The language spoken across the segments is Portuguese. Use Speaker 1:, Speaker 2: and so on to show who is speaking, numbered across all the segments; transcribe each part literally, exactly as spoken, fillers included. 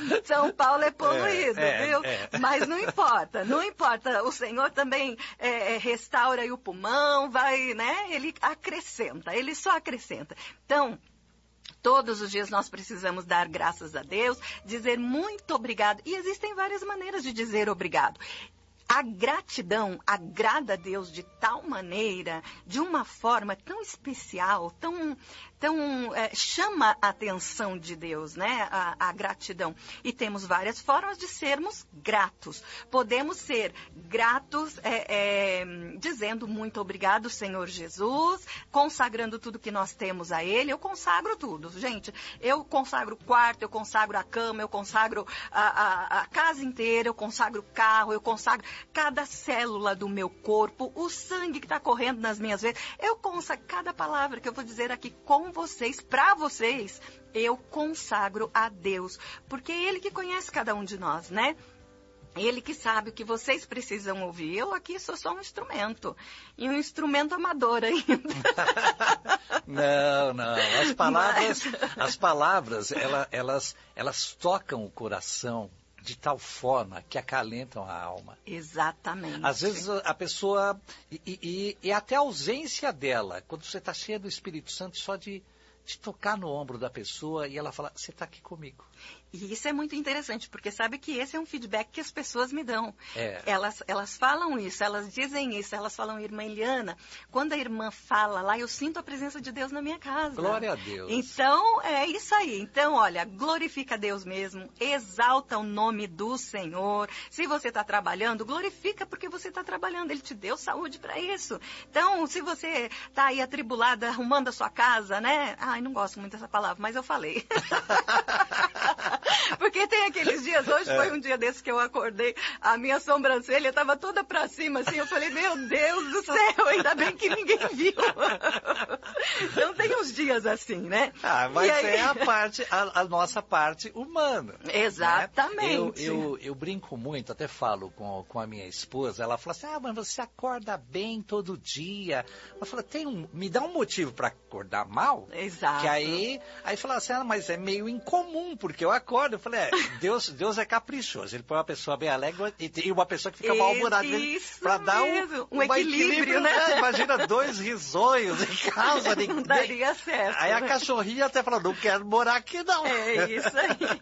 Speaker 1: São Paulo é poluído,
Speaker 2: é, é,
Speaker 1: viu?
Speaker 2: É.
Speaker 1: Mas não importa, não importa. O Senhor também é, é, restaura aí o pulmão, vai, né? Ele acrescenta, ele só acrescenta. Então, todos os dias nós precisamos dar graças a Deus, dizer muito obrigado. E existem várias maneiras de dizer obrigado. A gratidão agrada a Deus de tal maneira, de uma forma tão especial, tão, tão é, chama a atenção de Deus, né? A, a gratidão. E temos várias formas de sermos gratos. Podemos ser gratos é, é, dizendo muito obrigado, Senhor Jesus, consagrando tudo que nós temos a Ele. Eu consagro tudo, gente. Eu consagro o quarto, eu consagro a cama, eu consagro a, a, a casa inteira, eu consagro o carro, eu consagro cada célula do meu corpo, o sangue que está correndo nas minhas veias. Eu consagro cada palavra que eu vou dizer aqui com vocês, para vocês, eu consagro a Deus. Porque é Ele que conhece cada um de nós, né? Ele que sabe o que vocês precisam ouvir. Eu aqui sou só um instrumento. E um instrumento amador ainda.
Speaker 2: Não, não. As palavras, Mas... as palavras ela, elas, elas tocam o coração de tal forma que acalentam a alma.
Speaker 1: Exatamente.
Speaker 2: Às vezes a pessoa, e, e, e até a ausência dela, quando você está cheio do Espírito Santo, só de, de tocar no ombro da pessoa e ela falar, você está aqui comigo.
Speaker 1: E isso é muito interessante, porque sabe que esse é um feedback que as pessoas me dão.
Speaker 2: É.
Speaker 1: Elas, elas falam isso, elas dizem isso, elas falam, irmã Eliana, quando a irmã fala lá, eu sinto a presença de Deus na minha casa.
Speaker 2: Glória a Deus.
Speaker 1: Então, é isso aí. Então, olha, glorifica Deus mesmo, exalta o nome do Senhor. Se você está trabalhando, glorifica porque você está trabalhando. Ele te deu saúde para isso. Então, se você está aí atribulada, arrumando a sua casa, né? Ai, não gosto muito dessa palavra, mas eu falei. Porque tem aqueles dias, hoje é. foi um dia desses que eu acordei, a minha sobrancelha estava toda pra cima, assim, eu falei, meu Deus do céu, ainda bem que ninguém viu. Então tem uns dias assim, né?
Speaker 2: Ah, mas
Speaker 1: aí...
Speaker 2: é a parte, a, a nossa parte humana.
Speaker 1: Exatamente.
Speaker 2: Né? Eu, eu, eu brinco muito, até falo com, com a minha esposa, ela fala assim, ah, mas você acorda bem todo dia. Eu falo, tem um, me dá um motivo para acordar mal?
Speaker 1: Exato.
Speaker 2: Que aí, aí fala assim, ah, mas é meio incomum, porque eu acordo. Eu falei, é, Deus, Deus é caprichoso. Ele põe uma pessoa bem alegre e uma pessoa que fica mal-humorada para dar um,
Speaker 1: um equilíbrio, equilíbrio, né?
Speaker 2: né? Imagina dois risonhos em casa.
Speaker 1: Não daria certo.
Speaker 2: Aí
Speaker 1: né?
Speaker 2: a cachorrinha até fala, não quero morar aqui não.
Speaker 1: É isso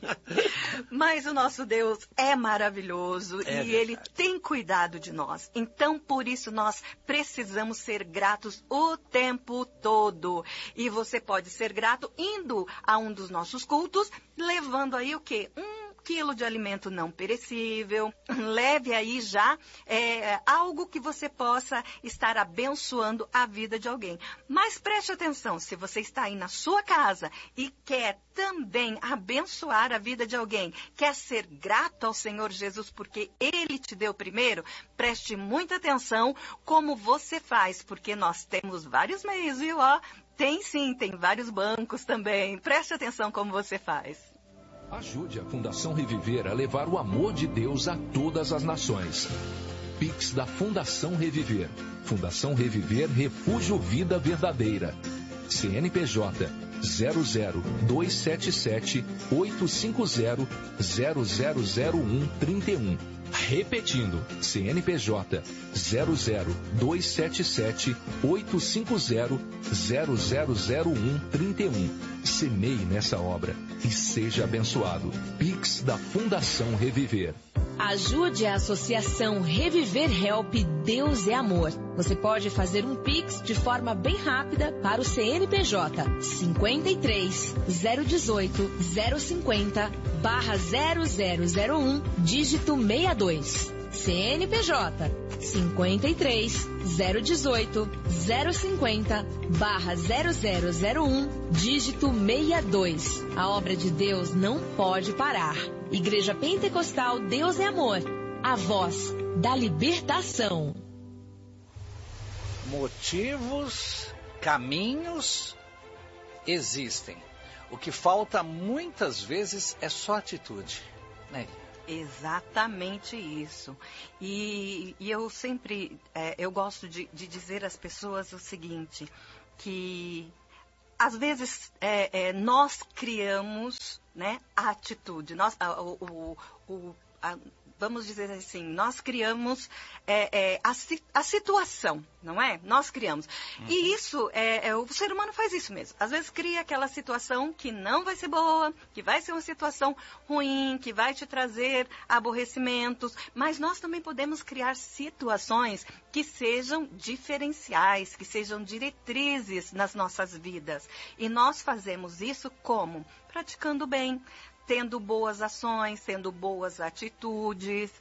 Speaker 1: aí. Mas o nosso Deus é maravilhoso é e verdade. Ele tem cuidado de nós. Então, por isso, nós precisamos ser gratos o tempo todo. E você pode ser grato indo a um dos nossos cultos, levando aí o quê? Um quilo de alimento não perecível. Leve aí já é, algo que você possa estar abençoando a vida de alguém. Mas preste atenção, se você está aí na sua casa e quer também abençoar a vida de alguém, quer ser grato ao Senhor Jesus porque Ele te deu primeiro, preste muita atenção como você faz, porque nós temos vários meios, viu? Ó, tem sim, tem vários bancos também. Preste atenção como você faz.
Speaker 3: Ajude a Fundação Reviver a levar o amor de Deus a todas as nações. Pix da Fundação Reviver. Fundação Reviver Refúgio Vida Verdadeira. C N P J zero zero dois sete sete oito cinco zero zero zero zero um trinta e um. Repetindo, C N P J zero zero dois sete sete oito cinco zero zero zero zero um trinta e um. Semeie nessa obra e seja abençoado. Pix da Fundação Reviver.
Speaker 4: Ajude a Associação Reviver Help Deus é Amor. Você pode fazer um Pix de forma bem rápida para o C N P J cinquenta e três, zero dezoito, zero cinquenta, barra zero zero zero um, dígito sessenta e dois. C N P J cinquenta e três, zero dezoito, zero cinquenta, barra zero zero zero um, dígito sessenta e dois. A obra de Deus não pode parar. Igreja Pentecostal Deus é Amor. A voz da libertação.
Speaker 2: Motivos, caminhos existem. O que falta muitas vezes é só atitude, né?
Speaker 1: Exatamente isso. E, e eu sempre, é, eu gosto de, de dizer às pessoas o seguinte, que às vezes é, é, nós criamos né, a atitude. Nós, a, o, o, a, vamos dizer assim, nós criamos é, é, a, a situação, não é? Nós criamos. Uhum. E isso, é, é, o ser humano faz isso mesmo. Às vezes cria aquela situação que não vai ser boa, que vai ser uma situação ruim, que vai te trazer aborrecimentos, mas nós também podemos criar situações que sejam diferenciais, que sejam diretrizes nas nossas vidas. E nós fazemos isso como? Praticando bem, tendo boas ações, tendo boas atitudes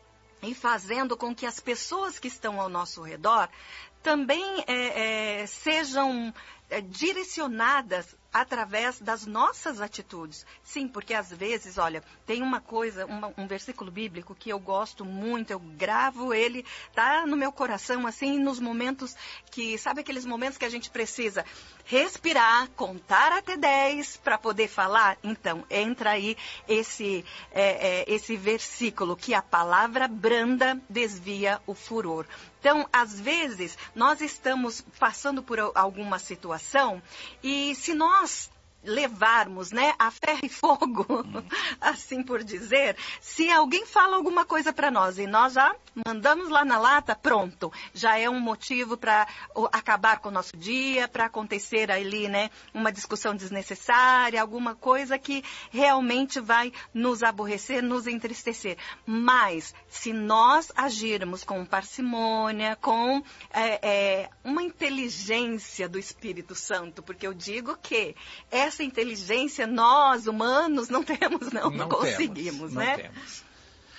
Speaker 1: e fazendo com que as pessoas que estão ao nosso redor também é, é, sejam é, direcionadas através das nossas atitudes. Sim, porque às vezes, olha, tem uma coisa, uma, um versículo bíblico que eu gosto muito, eu gravo ele, tá no meu coração, assim, nos momentos que, sabe aqueles momentos que a gente precisa respirar, contar até dez para poder falar? Então, entra aí esse, é, é, esse versículo, que a palavra branda desvia o furor. Então, às vezes, nós estamos passando por alguma situação e se nós levarmos, né, a ferro e fogo, hum. assim por dizer, se alguém fala alguma coisa para nós e nós já mandamos lá na lata, pronto, já é um motivo para acabar com o nosso dia, para acontecer ali, né, uma discussão desnecessária, alguma coisa que realmente vai nos aborrecer, nos entristecer. Mas, se nós agirmos com parcimônia, com é, é, uma inteligência do Espírito Santo, porque eu digo que essa inteligência nós, humanos, não temos, não, não, não conseguimos,
Speaker 2: temos,
Speaker 1: né?
Speaker 2: Não temos.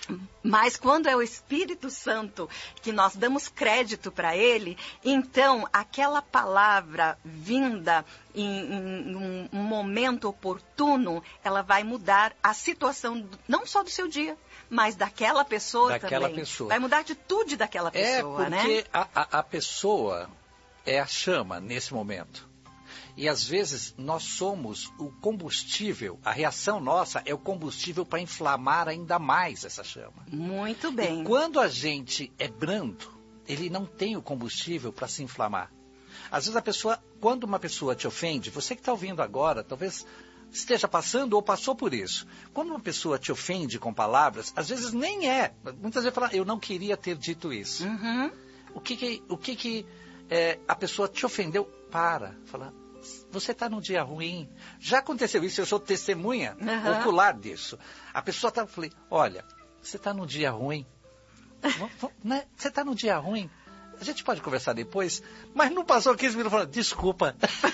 Speaker 1: Mas quando é o Espírito Santo que nós damos crédito para ele, então aquela palavra vinda em, em, em um momento oportuno, ela vai mudar a situação, não só do seu dia, mas daquela pessoa
Speaker 2: daquela
Speaker 1: também.
Speaker 2: Pessoa.
Speaker 1: Vai mudar a atitude daquela pessoa,
Speaker 2: é
Speaker 1: né?
Speaker 2: porque a, a, a pessoa é a chama nesse momento. E às vezes nós somos o combustível, a reação nossa é o combustível para inflamar ainda mais essa chama.
Speaker 1: Muito bem.
Speaker 2: E quando a gente é brando, ele não tem o combustível para se inflamar. Às vezes a pessoa, quando uma pessoa te ofende, você que está ouvindo agora, talvez esteja passando ou passou por isso. Quando uma pessoa te ofende com palavras, às vezes nem é. Muitas vezes fala, eu não queria ter dito isso.
Speaker 1: Uhum.
Speaker 2: O que que, o que, que é, a pessoa te ofendeu? Para, fala... Você está num dia ruim. Já aconteceu isso, eu sou testemunha uhum. ocular disso. A pessoa está, eu falei, olha, você está num dia ruim. Né? Você está num dia ruim. A gente pode conversar depois, mas não passou quinze minutos falando, desculpa.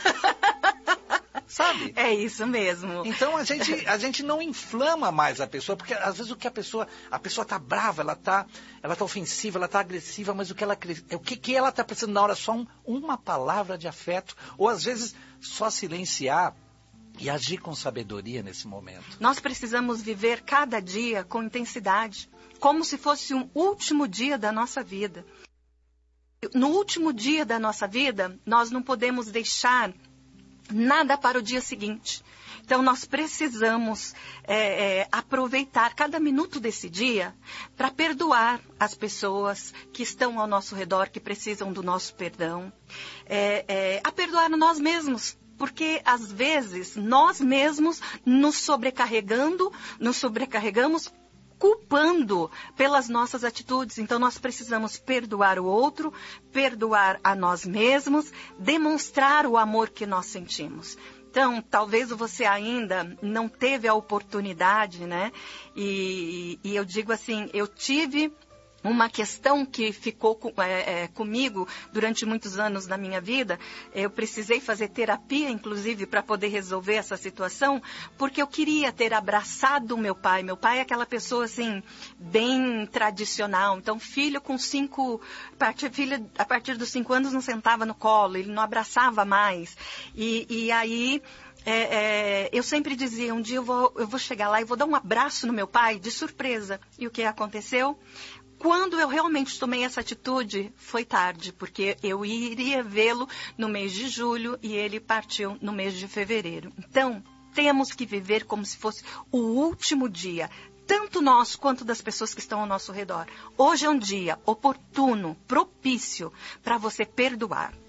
Speaker 2: Sabe?
Speaker 1: É isso mesmo.
Speaker 2: Então a gente, a gente não inflama mais a pessoa, porque às vezes o que a pessoa, a pessoa está brava, ela está ela tá ofensiva, ela está agressiva, mas o que ela, o que, que ela está precisando na hora? Só um, uma palavra de afeto, ou às vezes só silenciar e agir com sabedoria nesse momento.
Speaker 1: Nós precisamos viver cada dia com intensidade, como se fosse um último dia da nossa vida. No último dia da nossa vida, nós não podemos deixar nada para o dia seguinte. Então, nós precisamos é, é, aproveitar cada minuto desse dia para perdoar as pessoas que estão ao nosso redor, que precisam do nosso perdão. É, é, a perdoar nós mesmos, porque às vezes nós mesmos nos sobrecarregando, nos sobrecarregamos culpando pelas nossas atitudes. Então, nós precisamos perdoar o outro, perdoar a nós mesmos, demonstrar o amor que nós sentimos. Então, talvez você ainda não teve a oportunidade, né? E, e eu digo assim, eu tive uma questão que ficou com, é, é, comigo durante muitos anos na minha vida. Eu precisei fazer terapia, inclusive, para poder resolver essa situação, porque eu queria ter abraçado meu pai. Meu pai é aquela pessoa, assim, bem tradicional. Então, filho com cinco... Part, filho, a partir dos cinco anos não sentava no colo, ele não abraçava mais. E, e aí... É, é, eu sempre dizia, um dia eu vou, eu vou chegar lá e vou dar um abraço no meu pai, de surpresa. E o que aconteceu? Quando eu realmente tomei essa atitude, foi tarde, porque eu iria vê-lo no mês de julho e ele partiu no mês de fevereiro. Então, temos que viver como se fosse o último dia, tanto nós quanto das pessoas que estão ao nosso redor. Hoje é um dia oportuno, propício, para você perdoar.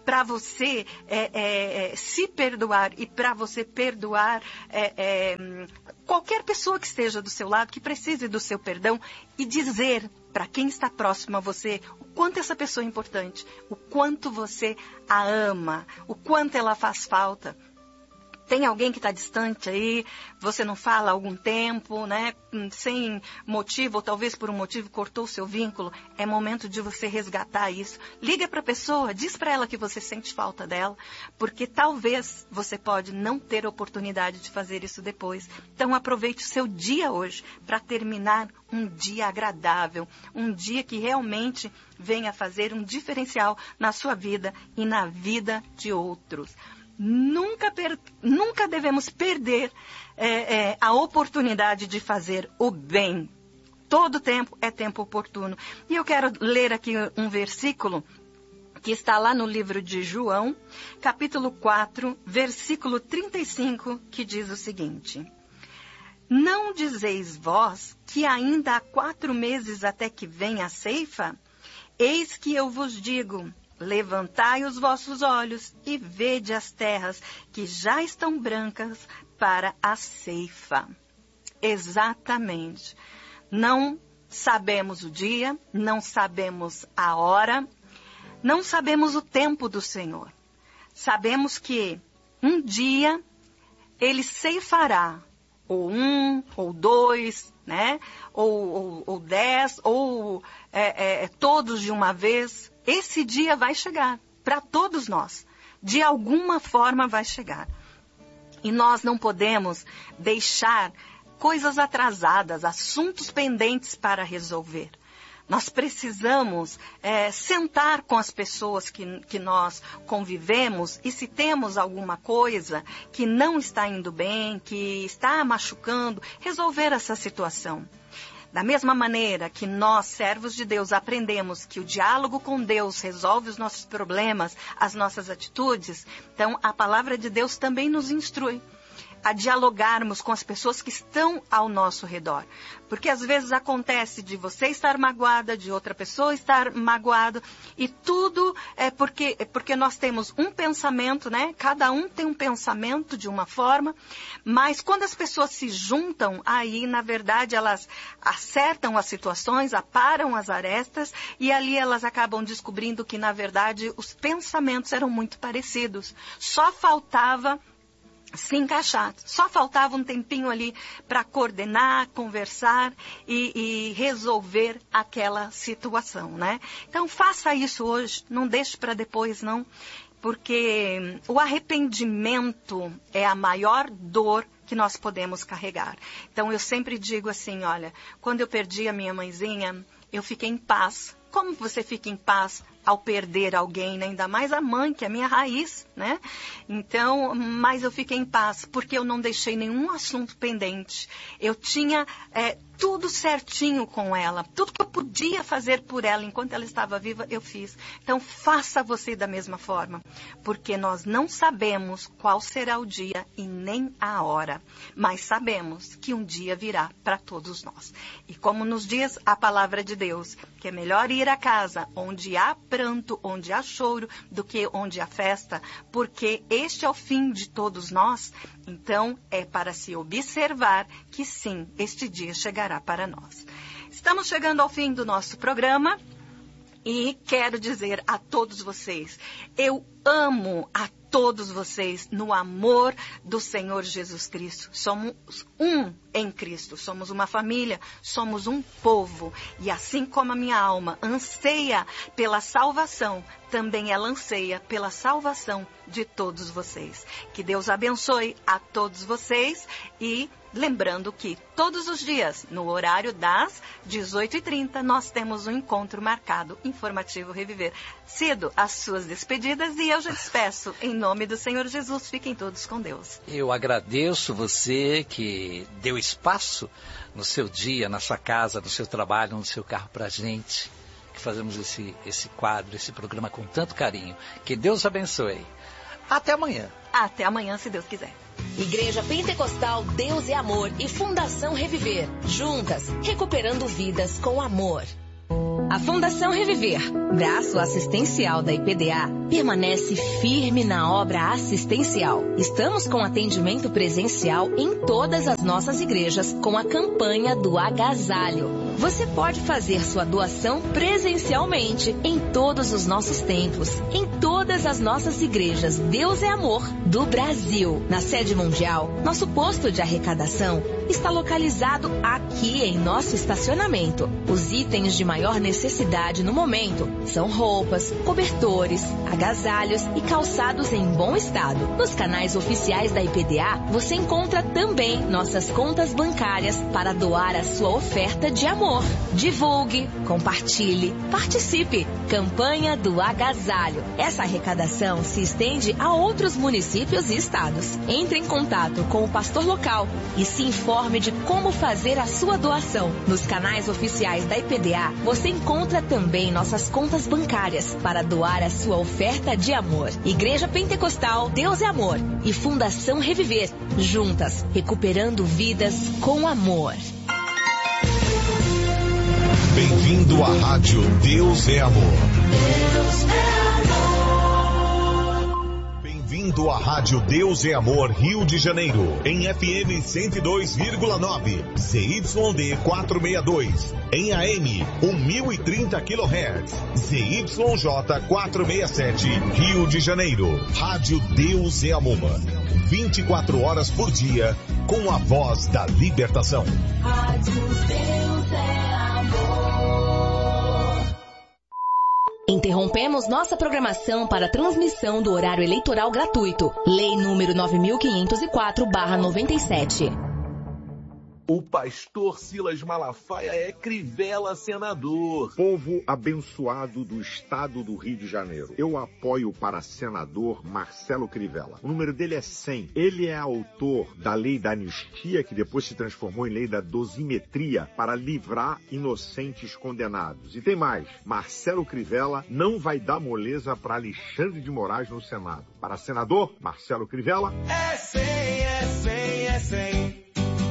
Speaker 1: para você é, é, se perdoar e para você perdoar é, é, qualquer pessoa que esteja do seu lado, que precise do seu perdão, e dizer para quem está próximo a você o quanto essa pessoa é importante, o quanto você a ama, o quanto ela faz falta. Tem alguém que está distante aí, você não fala há algum tempo, né? Sem motivo, ou talvez por um motivo cortou o seu vínculo. É momento de você resgatar isso. Liga para a pessoa, diz para ela que você sente falta dela, porque talvez você pode não ter oportunidade de fazer isso depois. Então aproveite o seu dia hoje para terminar um dia agradável, um dia que realmente venha fazer um diferencial na sua vida e na vida de outros. Nunca, per... Nunca devemos perder é, é, a oportunidade de fazer o bem. Todo tempo é tempo oportuno. E eu quero ler aqui um versículo que está lá no livro de João, capítulo quatro, versículo trinta e cinco, que diz o seguinte: Não dizeis vós que ainda há quatro meses até que venha a ceifa? Eis que eu vos digo: levantai os vossos olhos e vede as terras que já estão brancas para a ceifa. Exatamente. Não sabemos o dia, não sabemos a hora, não sabemos o tempo do Senhor. Sabemos que um dia Ele ceifará, ou um, ou dois, né? ou, ou, ou dez, ou é, é, todos de uma vez. Esse dia vai chegar para todos nós. De alguma forma vai chegar. E nós não podemos deixar coisas atrasadas, assuntos pendentes para resolver. Nós precisamos é, sentar com as pessoas que, que nós convivemos e se temos alguma coisa que não está indo bem, que está machucando, resolver essa situação. Da mesma maneira que nós, servos de Deus, aprendemos que o diálogo com Deus resolve os nossos problemas, as nossas atitudes, então a palavra de Deus também nos instrui a dialogarmos com as pessoas que estão ao nosso redor. Porque às vezes acontece de você estar magoada, de outra pessoa estar magoada, e tudo é porque, é porque nós temos um pensamento, né? Cada um tem um pensamento de uma forma, mas quando as pessoas se juntam, aí na verdade elas acertam as situações, aparam as arestas, e ali elas acabam descobrindo que na verdade os pensamentos eram muito parecidos. Só faltava se encaixar. Só faltava um tempinho ali para coordenar, conversar e, e resolver aquela situação, né? Então faça isso hoje, não deixe para depois não, porque o arrependimento é a maior dor que nós podemos carregar. Então eu sempre digo assim, olha, quando eu perdi a minha mãezinha, eu fiquei em paz. Como você fica em paz ao perder alguém, né? Ainda mais a mãe, que é a minha raiz, né? Então, mas eu fiquei em paz, porque eu não deixei nenhum assunto pendente. Eu tinha é, tudo certinho com ela. Tudo que eu podia fazer por ela enquanto ela estava viva, eu fiz. Então, faça você da mesma forma, porque nós não sabemos qual será o dia e nem a hora, mas sabemos que um dia virá para todos nós. E como nos diz a palavra de Deus, que é melhor ir à casa onde há pranto, onde há choro, do que onde há festa, porque este é o fim de todos nós. Então, é para se observar que sim, este dia chegará para nós. Estamos chegando ao fim do nosso programa e quero dizer a todos vocês, eu amo a todos vocês no amor do Senhor Jesus Cristo. Somos um em Cristo, somos uma família, somos um povo. E assim como a minha alma anseia pela salvação, também ela anseia pela salvação de todos vocês. Que Deus abençoe a todos vocês e lembrando que todos os dias, no horário das dezoito e trinta, nós temos um encontro marcado, Informativo Reviver. Cido, as suas despedidas e eu já despeço. Em nome do Senhor Jesus, fiquem todos com Deus.
Speaker 2: Eu agradeço você que deu espaço no seu dia, na sua casa, no seu trabalho, no seu carro pra gente, que fazemos esse, esse quadro, esse programa com tanto carinho. Que Deus abençoe. Até amanhã.
Speaker 1: Até amanhã, se Deus quiser.
Speaker 4: Igreja Pentecostal Deus é Amor e Fundação Reviver. Juntas, recuperando vidas com amor. A Fundação Reviver, braço assistencial da I P D A, permanece firme na obra assistencial. Estamos com atendimento presencial em todas as nossas igrejas com a campanha do agasalho. Você pode fazer sua doação presencialmente em todos os nossos templos, em todas as nossas igrejas Deus é Amor do Brasil. Na sede mundial, nosso posto de arrecadação está localizado aqui em nosso estacionamento. Os itens de maior necessidade no momento são roupas, cobertores, agasalhos e calçados em bom estado. Nos canais oficiais da I P D A, você encontra também nossas contas bancárias para doar a sua oferta de amor. Divulgue, compartilhe, participe. Campanha do Agasalho. Essa arrecadação se estende a outros municípios e estados. Entre em contato com o pastor local e se informe de como fazer a sua doação. Nos canais oficiais da I P D A, você encontra também nossas contas bancárias para doar a sua oferta de amor. Igreja Pentecostal Deus é Amor e Fundação Reviver. Juntas, recuperando vidas com amor.
Speaker 5: Bem-vindo à Rádio Deus é Amor.
Speaker 6: Deus é amor.
Speaker 5: Bem-vindo à Rádio Deus é Amor Rio de Janeiro, em F M cento e dois vírgula nove, Z Y D quatrocentos e sessenta e dois, em A M mil e trinta quilohertz, Z Y J quatrocentos e sessenta e sete, Rio de Janeiro. Rádio Deus é Amor, vinte e quatro horas por dia, com a voz da libertação.
Speaker 6: Rádio Deus é amor.
Speaker 4: Interrompemos nossa programação para transmissão do horário eleitoral gratuito. Lei número nove mil quinhentos e quatro barra noventa e sete.
Speaker 7: O pastor Silas Malafaia é Crivella senador.
Speaker 8: Povo abençoado do estado do Rio de Janeiro. Eu apoio para senador Marcelo Crivella. O número dele é cem. Ele é autor da lei da anistia, que depois se transformou em lei da dosimetria, para livrar inocentes condenados. E tem mais. Marcelo Crivella não vai dar moleza para Alexandre de Moraes no Senado. Para senador Marcelo Crivella.
Speaker 7: É cem, é cem, é cem.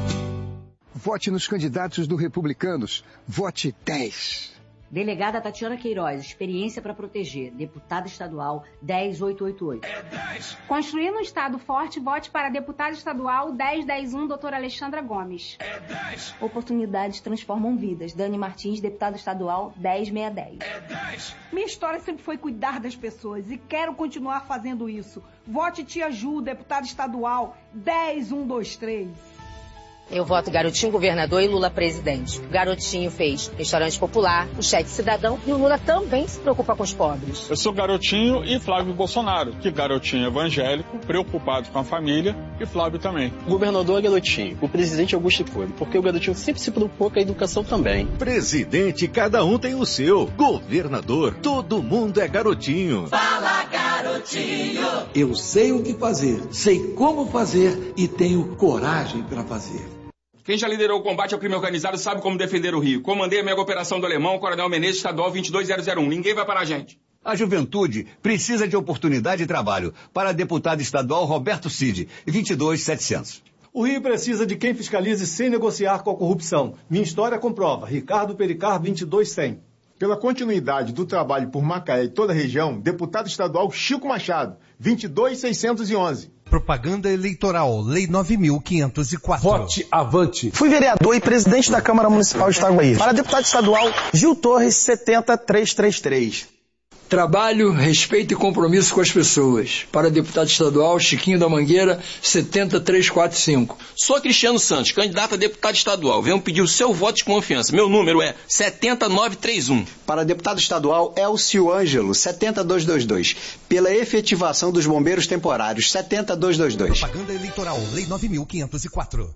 Speaker 9: Vote nos candidatos do Republicanos. Vote dez.
Speaker 10: Delegada Tatiana Queiroz, experiência para proteger. Deputada estadual dez mil oitocentos e oitenta e oito.
Speaker 7: É dez.
Speaker 11: Construindo um estado forte, vote para deputada estadual dez mil cento e um, doutora Alexandra Gomes.
Speaker 7: É dez.
Speaker 12: Oportunidades transformam vidas. Dani Martins, deputada estadual dez mil seiscentos e dez.
Speaker 7: É dez.
Speaker 13: Minha história sempre foi cuidar das pessoas e quero continuar fazendo isso. Vote Tia Ju, deputada estadual dez mil cento e vinte e três.
Speaker 14: Eu voto Garotinho governador e Lula presidente. O Garotinho fez restaurante popular, o cheque cidadão e o Lula também se preocupa com os pobres.
Speaker 15: Eu sou Garotinho e Flávio Bolsonaro, que Garotinho evangélico, preocupado com a família, e Flávio também.
Speaker 16: O governador é Garotinho, o presidente é Augusto Cury, porque o Garotinho sempre se preocupou com a educação também.
Speaker 17: Presidente, cada um tem o seu. Governador, todo mundo é Garotinho.
Speaker 6: Fala, Garotinho!
Speaker 18: Eu sei o que fazer, sei como fazer e tenho coragem para fazer.
Speaker 19: Quem já liderou o combate ao crime organizado sabe como defender o Rio. Comandei a mega operação do Alemão, Coronel Menezes, estadual vinte e dois mil e um. Ninguém vai parar a gente.
Speaker 17: A juventude precisa de oportunidade de trabalho. Para deputado estadual Roberto Cid, vinte e dois mil e setecentos.
Speaker 20: O Rio precisa de quem fiscalize sem negociar com a corrupção. Minha história comprova. Ricardo Pericar, vinte e dois mil e cem.
Speaker 21: Pela continuidade do trabalho por Macaé e toda a região, deputado estadual Chico Machado, vinte e dois mil seiscentos e onze.
Speaker 22: Propaganda eleitoral, lei nove mil quinhentos e quatro.
Speaker 23: Vote avante.
Speaker 24: Fui vereador e presidente da Câmara Municipal de Itaguaí. Para deputado estadual, Gil Torres, setenta mil trezentos e trinta e três.
Speaker 25: Trabalho, respeito e compromisso com as pessoas. Para deputado estadual, Chiquinho da Mangueira, setenta mil trezentos e quarenta e cinco.
Speaker 26: Sou Cristiano Santos, candidato a deputado estadual. Venho pedir o seu voto de confiança. Meu número é setenta mil novecentos e trinta e um.
Speaker 27: Para deputado estadual, Elcio Ângelo, setenta mil duzentos e vinte e dois. Pela efetivação dos bombeiros temporários, setenta mil duzentos e vinte e dois.
Speaker 22: Propaganda eleitoral, lei nove mil quinhentos e quatro.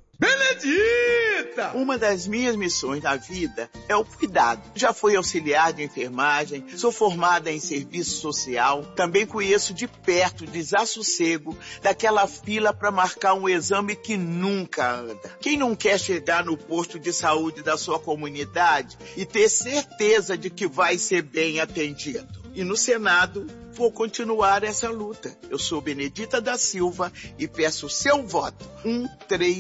Speaker 28: Benedita! Uma das minhas missões na vida é o cuidado. Já fui auxiliar de enfermagem, sou formada em serviço social, também conheço de perto o desassossego daquela fila para marcar um exame que nunca anda. Quem não quer chegar no posto de saúde da sua comunidade e ter certeza de que vai ser bem atendido? E no Senado, vou continuar essa luta. Eu sou Benedita da Silva e peço o seu voto. um três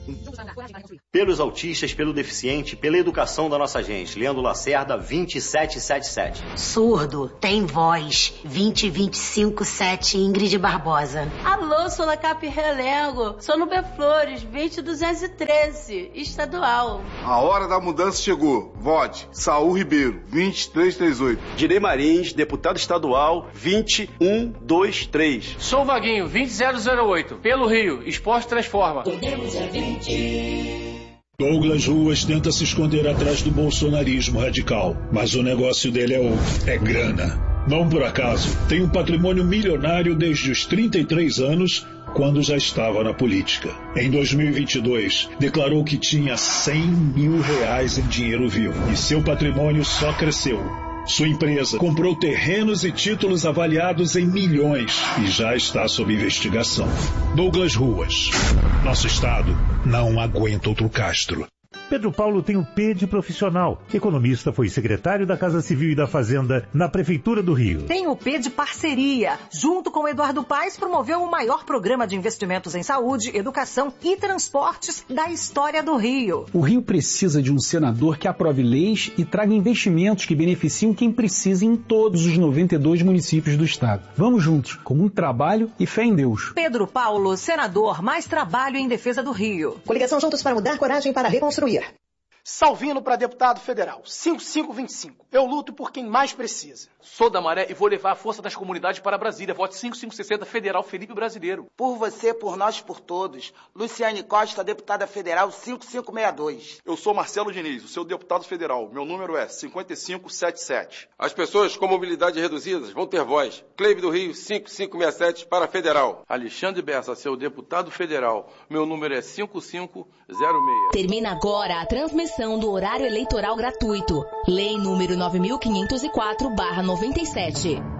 Speaker 1: Pelos autistas, pelo deficiente, pela educação da nossa gente. Leandro Lacerda, vinte e sete setenta e sete.
Speaker 2: Surdo, tem voz. vinte e vinte e cinco sete, Ingrid Barbosa.
Speaker 3: Alô, sou Lacap Relengo. Sou no B Flores, vinte duzentos e treze, estadual.
Speaker 4: A hora da mudança chegou. Vote. Saul Ribeiro, vinte e três trinta e oito.
Speaker 1: Direi Marins, deputado estadual, vinte e um vinte e três.
Speaker 5: Sou Vaguinho, vinte zero zero oito. Pelo Rio, Esporte Transforma.
Speaker 6: Podemos é vinte.
Speaker 8: Douglas Ruas tenta se esconder atrás do bolsonarismo radical, mas o negócio dele é outro, é grana. Não por acaso, tem um patrimônio milionário desde os trinta e três anos, quando já estava na política. Em dois mil e vinte e dois, declarou que tinha cem mil reais em dinheiro vivo, e seu patrimônio só cresceu. Sua empresa comprou terrenos e títulos avaliados em milhões e já está sob investigação. Douglas Ruas. Nosso estado não aguenta outro Castro.
Speaker 9: Pedro Paulo tem o P de profissional. Economista, foi secretário da Casa Civil e da Fazenda na Prefeitura do Rio.
Speaker 23: Tem o P de parceria. Junto com Eduardo Paes, promoveu o maior programa de investimentos em saúde, educação e transportes da história do Rio.
Speaker 29: O Rio precisa de um senador que aprove leis e traga investimentos que beneficiem quem precisa em todos os noventa e dois municípios do estado. Vamos juntos, com muito trabalho e fé em Deus.
Speaker 23: Pedro Paulo, senador, mais trabalho em defesa do Rio.
Speaker 30: Coligação Juntos para Mudar, coragem para reconstruir.
Speaker 31: Salvino para deputado federal, cinco cinco vinte e cinco. Eu luto por quem mais precisa.
Speaker 5: Sou da Maré e vou levar a força das comunidades para Brasília. Vote cinco cinco sessenta, Federal Felipe Brasileiro.
Speaker 28: Por você, por nós, por todos. Luciane Costa, deputada federal, cinco cinco seis dois.
Speaker 32: Eu sou Marcelo Diniz, o seu deputado federal. Meu número é cinco cinco sete sete.
Speaker 33: As pessoas com mobilidade reduzidas vão ter voz. Cleibe do Rio, cinco cinco seis sete para federal.
Speaker 34: Alexandre Bessa, seu deputado federal. Meu número é cinco cinco zero seis.
Speaker 35: Termina agora a transmissão do horário eleitoral gratuito. Lei número nove mil quinhentos e quatro barra noventa e sete.